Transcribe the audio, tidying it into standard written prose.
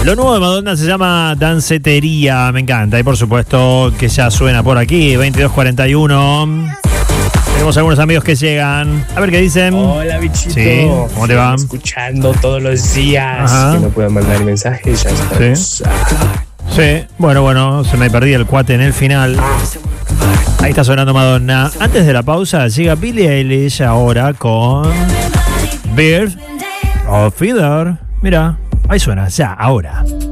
Lo nuevo de Madonna se llama Dancetería, me encanta. Y por supuesto que ya suena por aquí, 22:41. Tenemos algunos amigos que llegan. A ver qué dicen. Hola, bichito. Sí, ¿cómo te va? Escuchando todos los días. Ajá. Que me puedan mandar mensajes. Ya estamos. Sí, bueno, se me perdí el cuate en el final. Ahí está sonando Madonna. Antes de la pausa llega Billie Eilish ahora con Bird of Feather. Mira, ahí suena, ya, ahora.